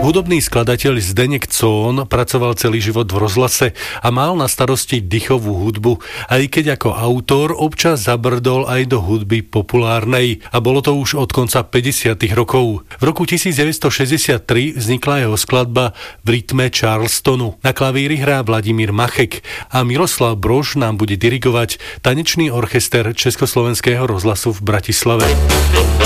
Hudobný skladateľ Zdeněk Cohn pracoval celý život v rozhlase a mal na starosti dychovú hudbu, aj keď ako autor občas zabrdol aj do hudby populárnej a bolo to už od konca 50. rokov. V roku 1963 vznikla jeho skladba v rytme Charlestonu. Na klavíri hrá Vladimír Machek a Miroslav Brož nám bude dirigovať tanečný orchester Československého rozhlasu v Bratislave.